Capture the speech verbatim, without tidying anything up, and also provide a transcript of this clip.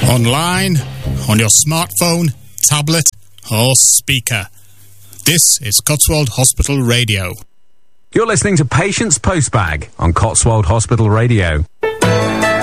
online, on your smartphone, tablet, or speaker. This is Cotswold Hospital Radio. You're listening to Patients Postbag on Cotswold Hospital Radio.